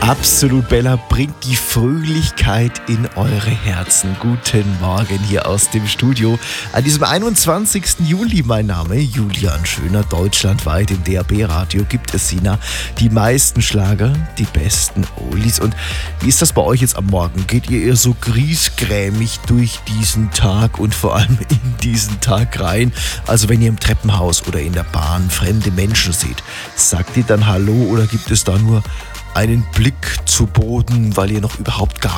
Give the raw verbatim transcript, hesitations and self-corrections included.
Absolut Bella bringt die Fröhlichkeit in eure Herzen. Guten Morgen hier aus dem Studio. An diesem einundzwanzigsten Juli, mein Name Julian Schöner, deutschlandweit im D A B-Radio gibt es Sina. Die meisten Schlager, die besten Oldies. Und wie ist das bei euch jetzt am Morgen? Geht ihr eher so griesgrämig durch diesen Tag und vor allem in diesen Tag rein? Also wenn ihr im Treppenhaus oder in der Bahn fremde Menschen seht, sagt ihr dann Hallo oder gibt es da nur einen Blick zu Boden, weil ihr noch überhaupt gar